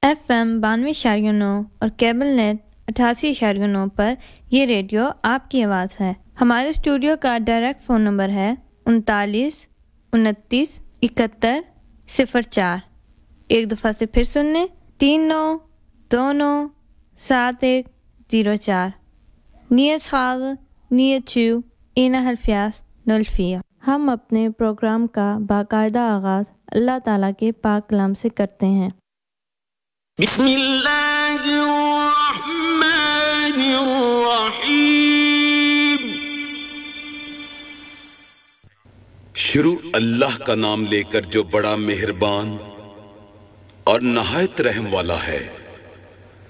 FM 92.9 और cable net 88.9 पर ये रेडियो आपकी आवाज़ है। हमारे स्टूडियो का डायरेक्ट फ़ोन नंबर है 39 29 71 04। एक दफ़ा से फिर सुन लें 39297104। Niet schade, niet chu, 7104। हम अपने प्रोग्राम का बाकायदा आगाज़ अल्लाह ताला के पाक कलाम से करते हैं। बिस्मिल्लाहिर्रहमानिर्रहीम। शुरू अल्लाह का नाम लेकर जो बड़ा मेहरबान और नहायत रहम वाला है।